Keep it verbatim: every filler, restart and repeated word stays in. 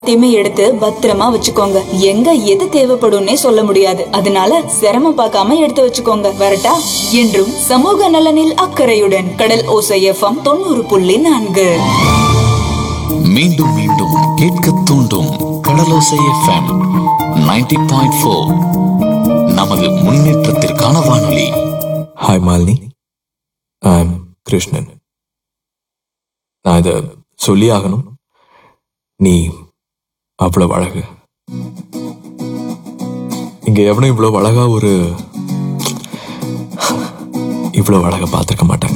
எல்லாத்தையுமே எடுத்து பத்திரமா வச்சுக்கோங்க. எங்க எது தேவைப்படும்னே சொல்ல முடியாது. அதனால சிரமம் பார்க்காம எடுத்து வச்சுக்கோங்க. வரட்டா? என்றும் சமூக நலனில் அக்கறையுடன் கடல் ஓசை எஃப்எம் தொண்ணூறு புள்ளி நான்கு. மீண்டும் மீண்டும் கேட்க தூண்டும் கடலோசை எஃப்எம் நைன்டி பாயிண்ட் ஃபோர். நமது முன்னேற்றத்திற்கான வானொலி. Hi Malini, I am Krishnan. நான் இதை சொல்லி ஆகணும். நீ அவ்வளவு அழகு. இங்க எவனும் இவ்வளவு அழகா ஒரு இவ்வளவு அழகா பார்த்திருக்க மாட்டாங்க.